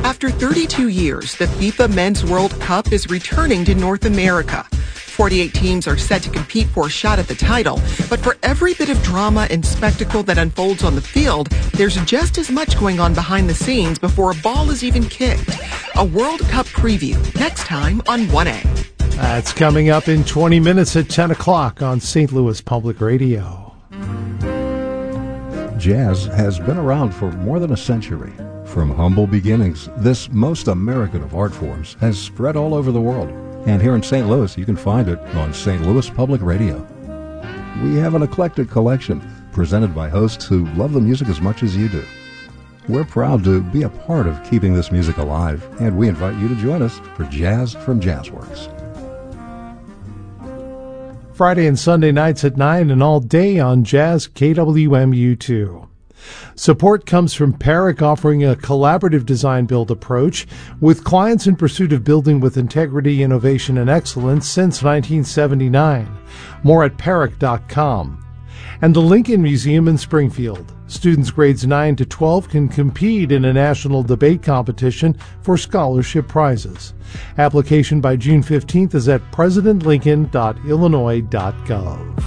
After 32 years, the FIFA Men's World Cup is returning to North America. 48 teams are set to compete for a shot at the title, but for every bit of drama and spectacle that unfolds on the field, there's just as much going on behind the scenes before a ball is even kicked. A World Cup preview next time on 1A. That's coming up in 20 minutes at 10 o'clock on St. Louis Public Radio. Jazz has been around for more than a century. From humble beginnings, this most American of art forms has spread all over the world. And here in St. Louis, you can find it on St. Louis Public Radio. We have an eclectic collection presented by hosts who love the music as much as you do. We're proud to be a part of keeping this music alive, and we invite you to join us for Jazz from Jazzworks. Friday and Sunday nights at 9 and all day on Jazz KWMU2. Support comes from Parrick, offering a collaborative design-build approach with clients in pursuit of building with integrity, innovation, and excellence since 1979. More at Parrick.com. And the Lincoln Museum in Springfield. Students grades 9 to 12 can compete in a national debate competition for scholarship prizes. Application by June 15th is at presidentlincoln.illinois.gov.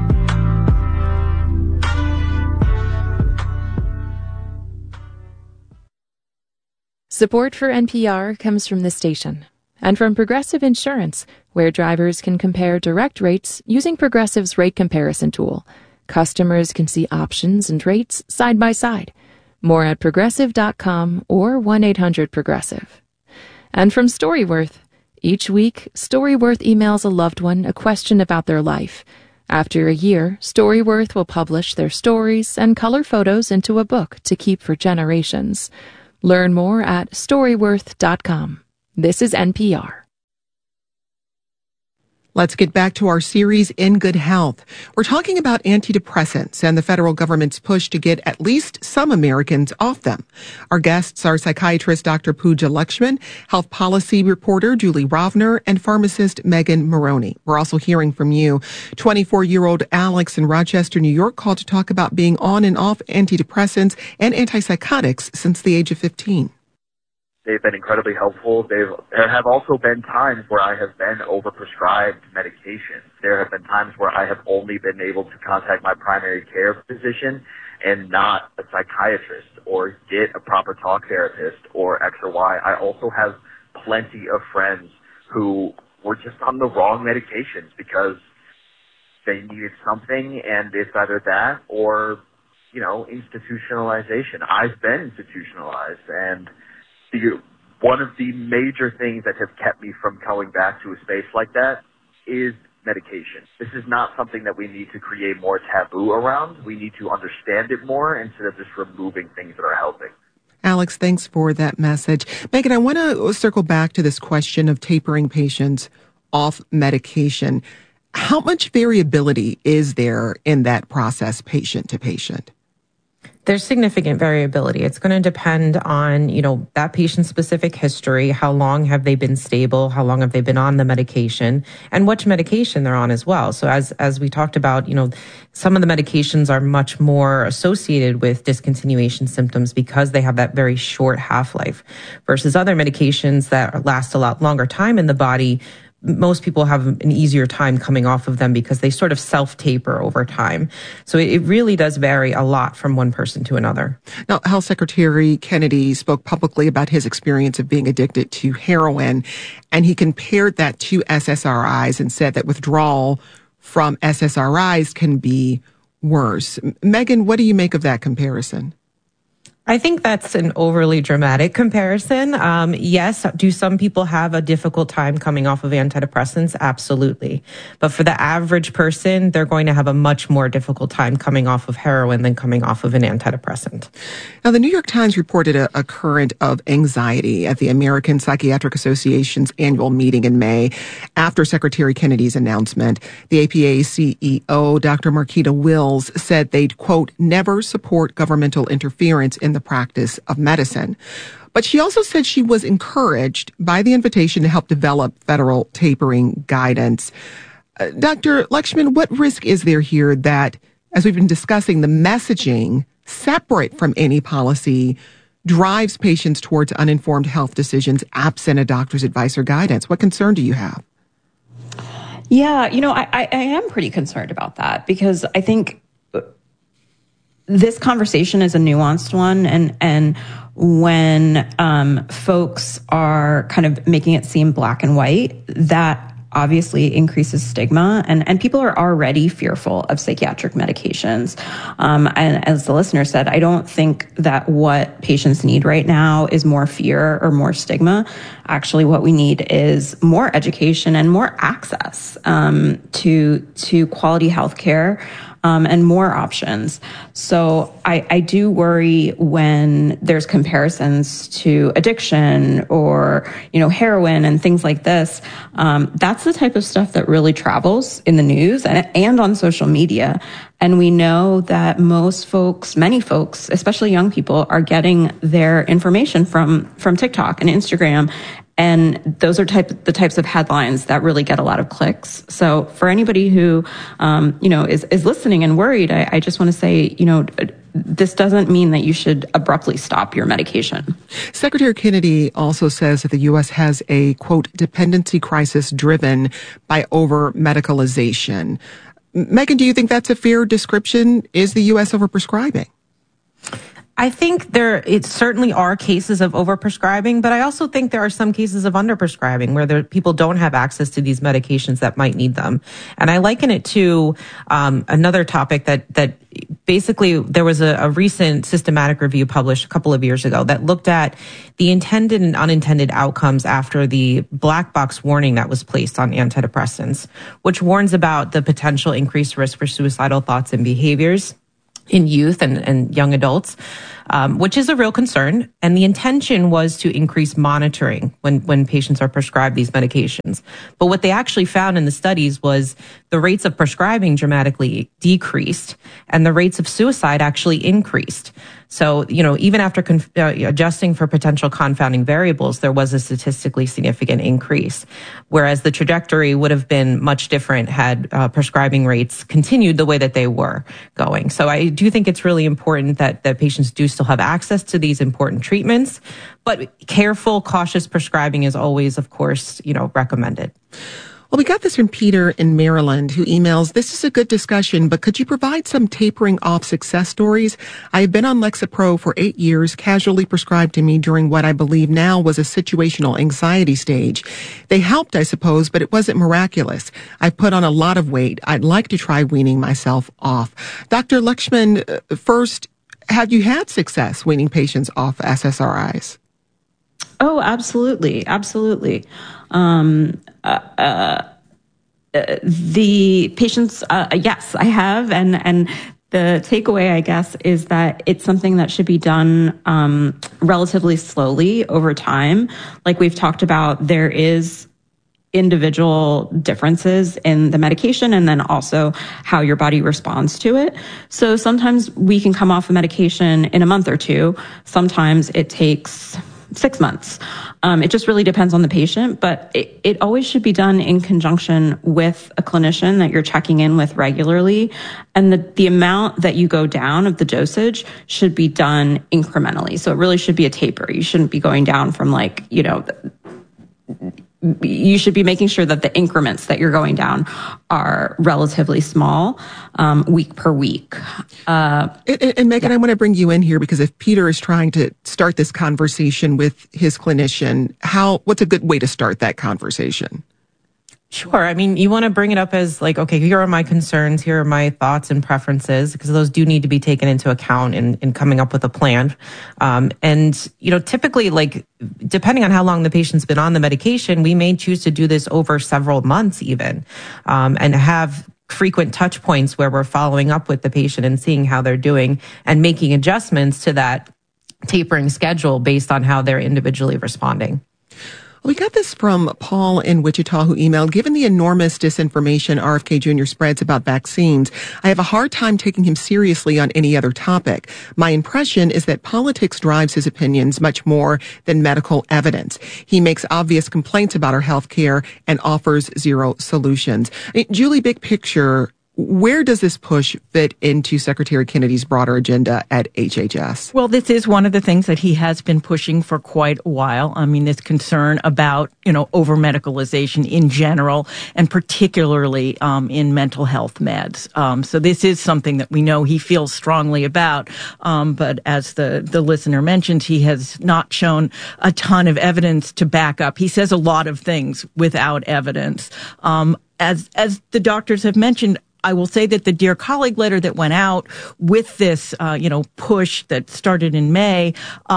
Support for NPR comes from this station and from Progressive Insurance, where drivers can compare direct rates using Progressive's rate comparison tool. Customers can see options and rates side by side. More at Progressive.com or 1-800-PROGRESSIVE. And from Storyworth, each week, Storyworth emails a loved one a question about their life. After a year, Storyworth will publish their stories and color photos into a book to keep for generations. Learn more at Storyworth.com. This is NPR. Let's get back to our series, In Good Health. We're talking about antidepressants and the federal government's push to get at least some Americans off them. Our guests are psychiatrist Dr. Pooja Lakshman, health policy reporter Julie Rovner, and pharmacist Megan Maroney. We're also hearing from you. 24-year-old Alex in Rochester, New York, called to talk about being on and off antidepressants and antipsychotics since the age of 15. They've been incredibly helpful. There have also been times where I have been overprescribed medication. There have been times where I have only been able to contact my primary care physician and not a psychiatrist or get a proper talk therapist or X or Y. I also have plenty of friends who were just on the wrong medications because they needed something, and it's either that or, institutionalization. I've been institutionalized, and one of the major things that have kept me from going back to a space like that is medication. This is not something that we need to create more taboo around. We need to understand it more instead of just removing things that are helping. Alex, thanks for that message. Megan, I want to circle back to this question of tapering patients off medication. How much variability is there in that process, patient to patient? There's significant variability. It's going to depend on, that patient's specific history. How long have they been stable? How long have they been on the medication? And which medication they're on as well. So as we talked about, some of the medications are much more associated with discontinuation symptoms because they have that very short half-life versus other medications that last a lot longer time in the body. Most people have an easier time coming off of them because they sort of self-taper over time. So it really does vary a lot from one person to another. Now, Health Secretary Kennedy spoke publicly about his experience of being addicted to heroin, and he compared that to SSRIs and said that withdrawal from SSRIs can be worse. Megan, what do you make of that comparison? I think that's an overly dramatic comparison. Yes, do some people have a difficult time coming off of antidepressants? Absolutely. But for the average person, they're going to have a much more difficult time coming off of heroin than coming off of an antidepressant. Now, the New York Times reported a current of anxiety at the American Psychiatric Association's annual meeting in May after Secretary Kennedy's announcement. The APA CEO, Dr. Marquita Wills, said they'd, quote, never support governmental interference in the practice of medicine. But she also said she was encouraged by the invitation to help develop federal tapering guidance. Dr. Lakshman, what risk is there here that, as we've been discussing, the messaging separate from any policy drives patients towards uninformed health decisions absent a doctor's advice or guidance. What concern do you have? Yeah, I am pretty concerned about that, because I think this conversation is a nuanced one, and when folks are kind of making it seem black and white, that obviously increases stigma, and people are already fearful of psychiatric medications. And as the listener said, I don't think that what patients need right now is more fear or more stigma. Actually, what we need is more education and more access to quality health care. And more options. So I do worry when there's comparisons to addiction or, heroin and things like this. That's the type of stuff that really travels in the news and on social media. And we know that many folks, especially young people, are getting their information from TikTok and Instagram. And those are the types of headlines that really get a lot of clicks. So for anybody who, is listening and worried, I just want to say, this doesn't mean that you should abruptly stop your medication. Secretary Kennedy also says that the U.S. has a, quote, dependency crisis driven by over-medicalization. Megan, do you think that's a fair description? Is the U.S. overprescribing? I think it certainly are cases of overprescribing, but I also think there are some cases of underprescribing where people don't have access to these medications that might need them. And I liken it to another topic that basically there was a recent systematic review published a couple of years ago that looked at the intended and unintended outcomes after the black box warning that was placed on antidepressants, which warns about the potential increased risk for suicidal thoughts and behaviors in youth and young adults, which is a real concern. And the intention was to increase monitoring when patients are prescribed these medications. But what they actually found in the studies was the rates of prescribing dramatically decreased and the rates of suicide actually increased. So, even after adjusting for potential confounding variables, there was a statistically significant increase, whereas the trajectory would have been much different had prescribing rates continued the way that they were going. So I do think it's really important that patients do still have access to these important treatments, but careful, cautious prescribing is always, of course, recommended. Well, we got this from Peter in Maryland, who emails, "This is a good discussion, but could you provide some tapering off success stories? I have been on Lexapro for 8 years, casually prescribed to me during what I believe now was a situational anxiety stage. They helped, I suppose, but it wasn't miraculous. I've put on a lot of weight. I'd like to try weaning myself off." Dr. Lakshman, first, have you had success weaning patients off SSRIs? Oh, absolutely. Absolutely. The patients, yes, I have. And the takeaway, I guess, is that it's something that should be done relatively slowly over time. Like we've talked about, there is individual differences in the medication and then also how your body responds to it. So sometimes we can come off a medication in a month or two. Sometimes it takes 6 months. It just really depends on the patient, but it always should be done in conjunction with a clinician that you're checking in with regularly. And the amount that you go down of the dosage should be done incrementally. So it really should be a taper. You shouldn't be going down from you should be making sure that the increments that you're going down are relatively small, week per week. And Megan, I want to bring you in here because if Peter is trying to start this conversation with his clinician, what's a good way to start that conversation? Sure. I mean, you want to bring it up as okay, here are my concerns, here are my thoughts and preferences, because those do need to be taken into account in coming up with a plan. And, typically, depending on how long the patient's been on the medication, we may choose to do this over several months even, and have frequent touch points where we're following up with the patient and seeing how they're doing and making adjustments to that tapering schedule based on how they're individually responding. We got this from Paul in Wichita, who emailed, "Given the enormous disinformation RFK Jr. spreads about vaccines, I have a hard time taking him seriously on any other topic. My impression is that politics drives his opinions much more than medical evidence. He makes obvious complaints about our health care and offers zero solutions." Julie, big picture, Where does this push fit into Secretary Kennedy's broader agenda at HHS? Well, this is one of the things that he has been pushing for quite a while. I mean, this concern about, over medicalization in general, and particularly in mental health meds. So this is something that we know he feels strongly about. But as the listener mentioned, he has not shown a ton of evidence to back up. He says a lot of things without evidence. As the doctors have mentioned, I will say that the Dear Colleague letter that went out with this, push that started in May,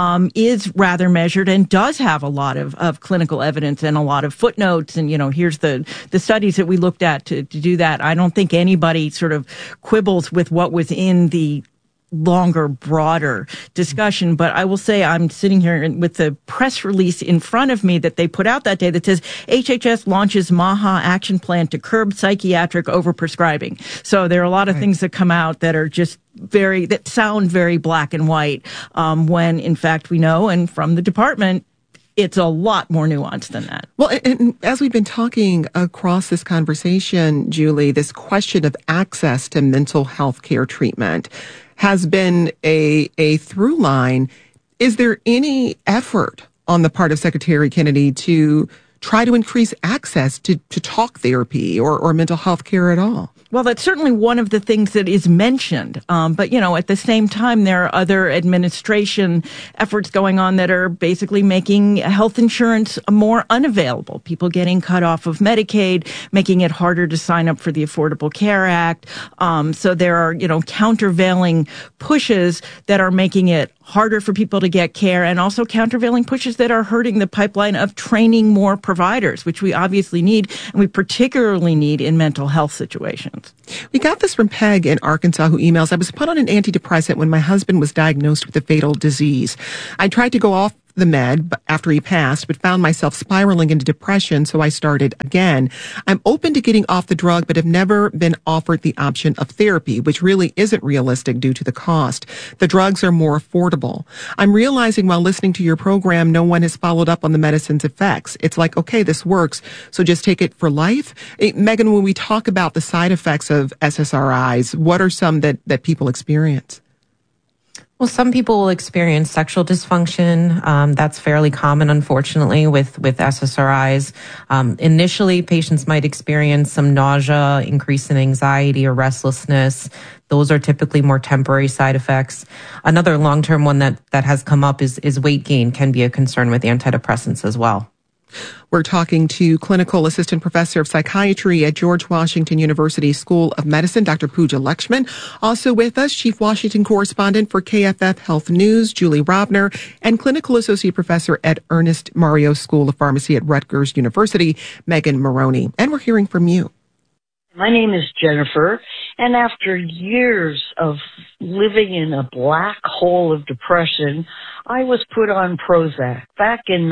is rather measured and does have a lot of clinical evidence and a lot of footnotes. And, here's the studies that we looked at to do that. I don't think anybody sort of quibbles with what was in the longer, broader discussion. But I will say I'm sitting here with the press release in front of me that they put out that day that says HHS launches MAHA action plan to curb psychiatric overprescribing. So there are a lot of things that come out that are just that sound very black and white, when in fact we know, and from the department, it's a lot more nuanced than that. Well, and as we've been talking across this conversation, Julie, this question of access to mental health care treatment has been a through line. Is there any effort on the part of Secretary Kennedy to try to increase access to talk therapy or mental health care at all? Well, that's certainly one of the things that is mentioned. But, at the same time, there are other administration efforts going on that are basically making health insurance more unavailable. People getting cut off of Medicaid, making it harder to sign up for the Affordable Care Act. So there are, countervailing pushes that are making it harder for people to get care, and also countervailing pushes that are hurting the pipeline of training more providers, which we obviously need, and we particularly need in mental health situations. We got this from Peg in Arkansas, who emails, I was put on an antidepressant when my husband was diagnosed with a fatal disease. I tried to go off the med after he passed, but found myself spiraling into depression, so I started again. I'm open to getting off the drug, but have never been offered the option of therapy, which really isn't realistic due to the cost. The drugs are more affordable. I'm realizing while listening to your program, no one has followed up on the medicine's effects. It's like, okay, this works, so just take it for life. Megan, when we talk about the side effects of SSRIs, what are some that people experience? Well, some people will experience sexual dysfunction. That's fairly common, unfortunately, with SSRIs. Initially, patients might experience some nausea, increase in anxiety or restlessness. Those are typically more temporary side effects. Another long-term one that has come up is weight gain can be a concern with antidepressants as well. We're talking to Clinical Assistant Professor of Psychiatry at George Washington University School of Medicine, Dr. Pooja Lakshman. Also with us, Chief Washington Correspondent for KFF Health News, Julie Robner, and Clinical Associate Professor at Ernest Mario School of Pharmacy at Rutgers University, Megan Maroney. And we're hearing from you. My name is Jennifer, and after years of living in a black hole of depression, I was put on Prozac back in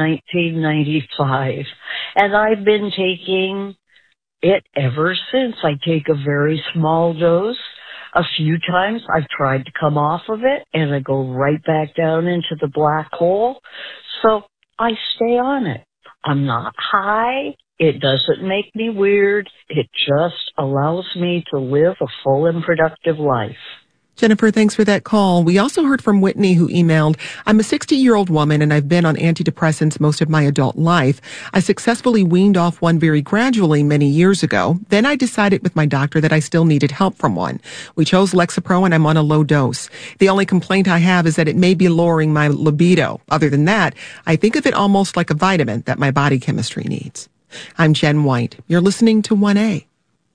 1995, and I've been taking it ever since. I take a very small dose. A few times I've tried to come off of it, and I go right back down into the black hole, so I stay on it. I'm not high. It doesn't make me weird. It just allows me to live a full and productive life. Jennifer, thanks for that call. We also heard from Whitney, who emailed, I'm a 60-year-old woman and I've been on antidepressants most of my adult life. I successfully weaned off one very gradually many years ago. Then I decided with my doctor that I still needed help from one. We chose Lexapro and I'm on a low dose. The only complaint I have is that it may be lowering my libido. Other than that, I think of it almost like a vitamin that my body chemistry needs. I'm Jen White. You're listening to 1A.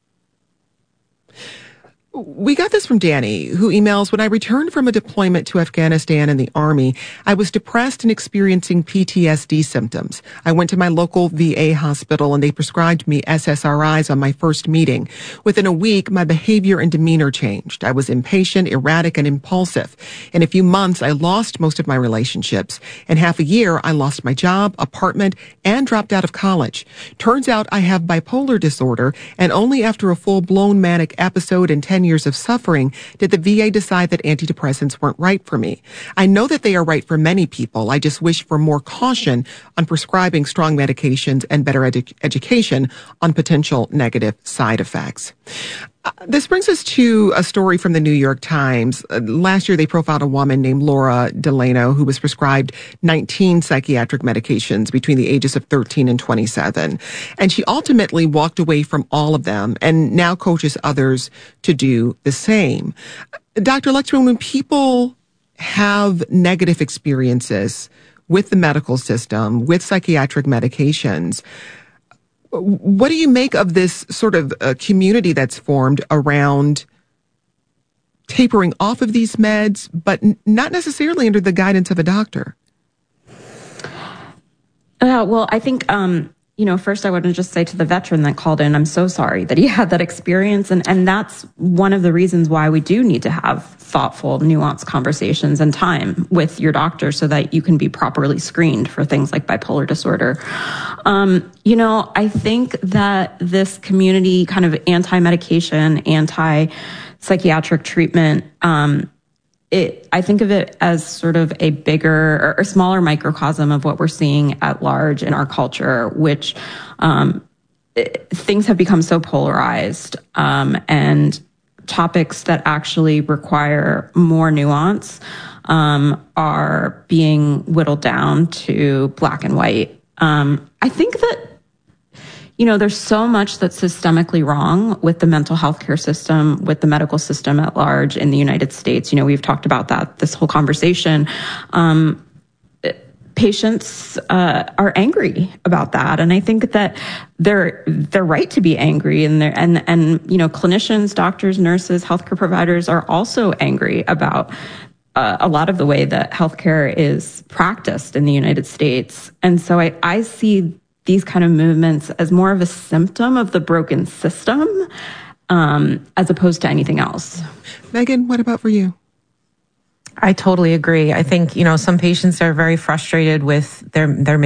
We got this from Danny, who emails, when I returned from a deployment to Afghanistan in the Army, I was depressed and experiencing PTSD symptoms. I went to my local VA hospital and they prescribed me SSRIs on my first meeting. Within a week, my behavior and demeanor changed. I was impatient, erratic, and impulsive. In a few months, I lost most of my relationships. In half a year, I lost my job, apartment, and dropped out of college. Turns out I have bipolar disorder, and only after a full-blown manic episode and 10 years of suffering did the VA decide that antidepressants weren't right for me. I know that they are right for many people. I just wish for more caution on prescribing strong medications and better education on potential negative side effects. This brings us to a story from the New York Times. Last year, they profiled a woman named Laura Delano who was prescribed 19 psychiatric medications between the ages of 13 and 27. And she ultimately walked away from all of them and now coaches others to do the same. Dr. Lexman, when people have negative experiences with the medical system, with psychiatric medications, what do you make of this sort of community that's formed around tapering off of these meds, but not necessarily under the guidance of a doctor? Well, I think, first I want to just say to the veteran that called in, I'm so sorry that he had that experience. And that's one of the reasons why we do need to have thoughtful, nuanced conversations and time with your doctor so that you can be properly screened for things like bipolar disorder. I think that this community kind of anti-medication, anti-psychiatric treatment, I think of it as sort of a bigger or smaller microcosm of what we're seeing at large in our culture, which things have become so polarized, and topics that actually require more nuance are being whittled down to black and white. I think that there's so much that's systemically wrong with the mental health care system, with the medical system at large in the United States. We've talked about that this whole conversation. Patients are angry about that, and I think that they're right to be angry. And clinicians, doctors, nurses, healthcare providers are also angry about a lot of the way that healthcare is practiced in the United States. And so I see these kind of movements as more of a symptom of the broken system, as opposed to anything else. Megan, what about for you? I totally agree. I think, some patients are very frustrated with they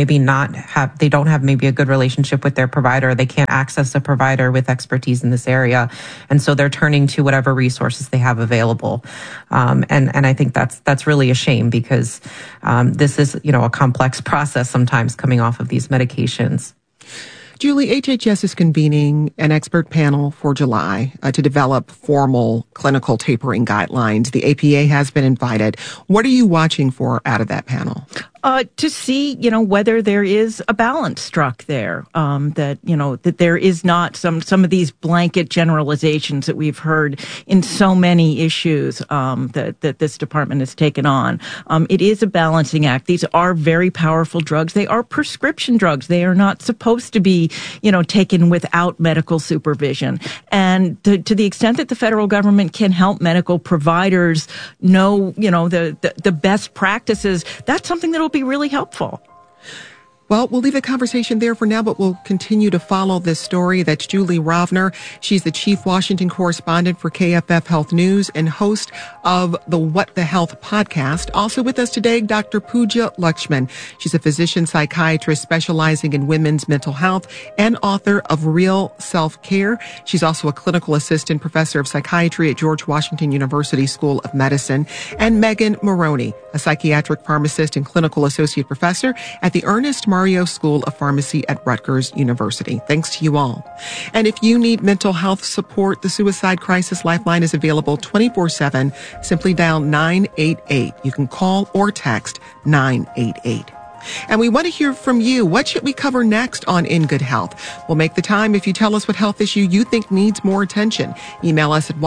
don't have maybe a good relationship with their provider. They can't access a provider with expertise in this area. And so they're turning to whatever resources they have available. And I think that's really a shame because, this is, a complex process sometimes coming off of these medications. Julie, HHS is convening an expert panel for July to develop formal clinical tapering guidelines. The APA has been invited. What are you watching for out of that panel? To see, whether there is a balance struck there, that there is not some of these blanket generalizations that we've heard in so many issues, that this department has taken on. It is a balancing act. These are very powerful drugs. They are prescription drugs. They are not supposed to be, taken without medical supervision. And to the extent that the federal government can help medical providers know, the best practices, that's something that will be really helpful. Well, we'll leave the conversation there for now, but we'll continue to follow this story. That's Julie Rovner. She's the chief Washington correspondent for KFF Health News and host of the What the Health podcast. Also with us today, Dr. Pooja Lakshman. She's a physician psychiatrist specializing in women's mental health and author of Real Self-Care. She's also a clinical assistant professor of psychiatry at George Washington University School of Medicine. And Megan Moroney, a psychiatric pharmacist and clinical associate professor at the Ernest Mario School of Pharmacy at Rutgers University. Thanks to you all. And if you need mental health support, the Suicide Crisis Lifeline is available 24/7. Simply dial 988. You can call or text 988. And we want to hear from you. What should we cover next on In Good Health? We'll make the time if you tell us what health issue you think needs more attention. Email us at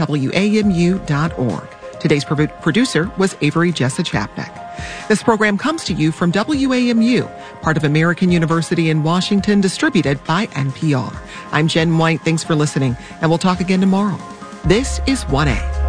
1a@wamu.org. Today's producer was Avery Jessa Chapnick. This program comes to you from WAMU, part of American University in Washington, distributed by NPR. I'm Jen White. Thanks for listening, and we'll talk again tomorrow. This is 1A.